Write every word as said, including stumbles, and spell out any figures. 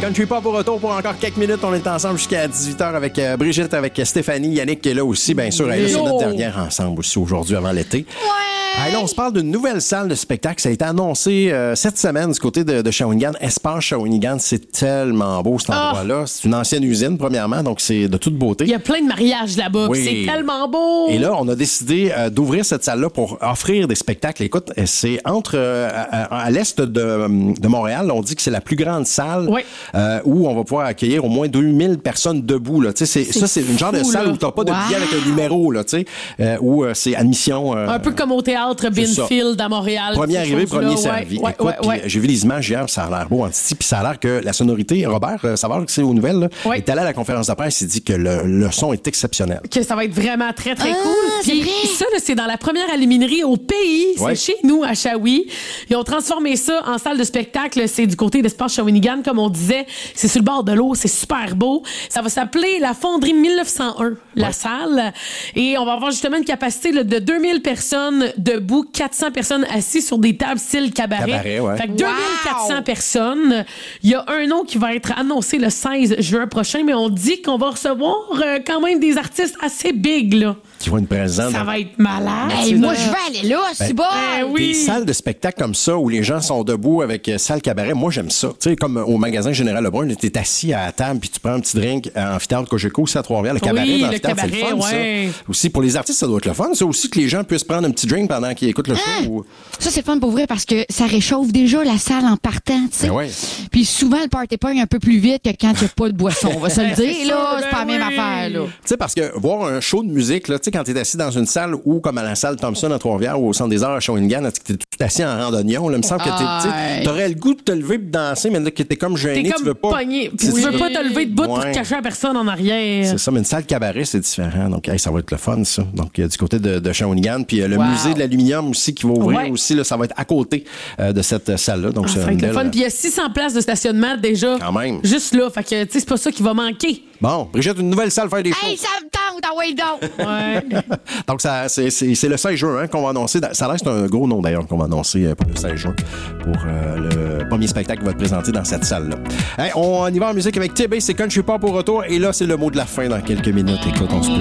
Country Pop au retour pour encore quelques minutes. On est ensemble jusqu'à dix-huit heures avec euh, Brigitte, avec Stéphanie, Yannick qui est là aussi. Bien sûr, elle est là, c'est notre dernière ensemble aussi aujourd'hui avant l'été. Ouais! Hey, là, on se parle d'une nouvelle salle de spectacle. Ça a été annoncé euh, cette semaine du côté de, de Shawinigan. Espace Shawinigan, c'est tellement beau cet endroit-là. C'est une ancienne usine, premièrement, donc c'est de toute beauté. Il y a plein de mariages là-bas, Oui. puis c'est tellement beau. Et là, on a décidé euh, d'ouvrir cette salle-là pour offrir des spectacles. Écoute, c'est entre euh, à, à l'est de, de Montréal. On dit que c'est la plus grande salle oui. euh, où on va pouvoir accueillir au moins deux mille personnes debout. Là. C'est, c'est, ça, c'est une genre de salle là. Où tu n'as pas de wow. billet avec un numéro, là, euh, où euh, c'est admission. Euh, un peu comme au théâtre Binfield à Montréal. Premier arrivé, premier servi. Ouais, Écoute, ouais, ouais. j'ai vu les images hier, ça a l'air beau en titi, puis ça a l'air que la sonorité, Robert euh, Savard, qui c'est aux nouvelles, là, ouais. est allé à la conférence de presse, il dit que le, le son est exceptionnel. Que ça va être vraiment très, très ah, cool. Puis ça, là, c'est dans la première aluminerie au pays. Ouais. C'est chez nous, à Shawi. Ils ont transformé ça en salle de spectacle. C'est du côté d'Espace Shawinigan, comme on disait. C'est sur le bord de l'eau. C'est super beau. Ça va s'appeler la Fonderie mille neuf cent un, la ouais. salle. Et on va avoir justement une capacité là, de deux mille personnes debout, quatre cents personnes assises sur des tables style cabaret. Cabaret, ouais. Fait que deux mille quatre cents wow. personnes. Il y a un nom qui va être annoncé le seize juin prochain, mais on dit qu'on va recevoir euh, quand même des artistes assez big, là. Qui vont être présents. Ça dans... va être malade. Hey, moi, je vais aller là, ben, c'est bon. Ben oui. Des salles de spectacle comme ça où les gens sont debout avec euh, salle cabaret, moi, j'aime ça. Tu sais, comme au magasin Général Lebrun, tu es assis à la table puis tu prends un petit drink à Amphithéâtre Cogeco aussi à Trois-Rivières. Le cabaret, oui, dans le cabaret, c'est le fun, ouais. ça. Aussi, pour les artistes, ça doit être le fun. Ça aussi, que les gens puissent prendre un petit drink pendant qu'ils écoutent le ah, show. Ou... Ça, c'est fun pour vrai parce que ça réchauffe déjà la salle en partant, tu sais. Ben ouais. Puis souvent, le party pogne un peu plus vite que quand il n'y a pas de boisson. On va se le dire, là. C'est pas la ben même oui. affaire, là. Tu sais, parce que voir un show de musique, là, tu sais, quand t'es assis dans une salle ou comme à la salle Thompson à Trois-Rivières ou au Centre des Arts à Shawinigan, t'es tout assis en randonnion, là, il me semble que t'es, t'aurais le goût de te lever et de danser, mais là, que t'es comme gêné, t'es comme tu veux pas. Pogné. Tu oui. veux pas te lever debout ouais. pour cacher la personne en arrière. C'est ça, mais une salle cabaret, c'est différent. Donc, hey, ça va être le fun, ça. Donc, euh, du côté de, de Shawinigan, puis euh, le wow. musée de l'aluminium aussi qui va ouvrir ouais. aussi, là, ça va être à côté euh, de cette salle-là. Donc, ah, c'est ça va une être le belle... fun. Puis il y a six cents places de stationnement déjà. Quand même. Juste là. Fait que, tu sais, c'est pas ça qui va manquer. Bon, Brigitte, une nouvelle salle faire des shows. Hey, ça me tente, ah ouais, donc. Ouais. Donc, ça, c'est, c'est, c'est le seize juin hein, qu'on va annoncer. Ça reste un gros nom d'ailleurs qu'on va annoncer pour le seize juin pour euh, le premier spectacle qui va être présenté dans cette salle-là. Hey, on y va en musique avec T B, c'est Country Pop au retour. Et là, c'est le mot de la fin dans quelques minutes. Écoute, on se peut.